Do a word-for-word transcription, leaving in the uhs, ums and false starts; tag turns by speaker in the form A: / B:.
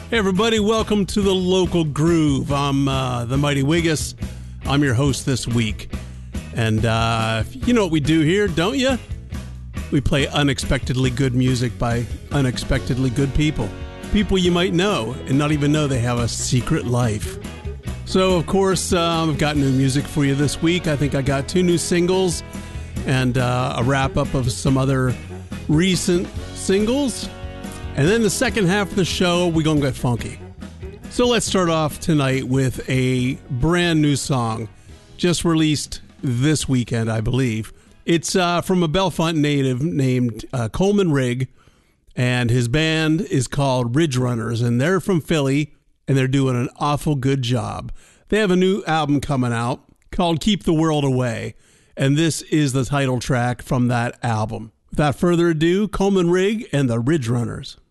A: Hey everybody, welcome to the Local Groove. I'm uh, the Mighty Wiggis. I'm your host this week. And uh, you know what we do here, don't you? We play unexpectedly good music by unexpectedly good people. People you might know and not even know they have a secret life. So, of course, uh, I've got new music for you this week. I think I got two new singles and uh, a wrap-up of some other recent singles. And then the second half of the show, we're going to get funky. So let's start off tonight with a brand new song just released this weekend, I believe. It's uh, from a Bellefonte native named uh, Coleman Rigg, and his band is called Ridge Runners, and they're from Philly, and they're doing an awful good job. They have a new album coming out called Keep the World Away, and this is the title track from that album. Without further ado, Coleman Rigg and the Ridge Runners.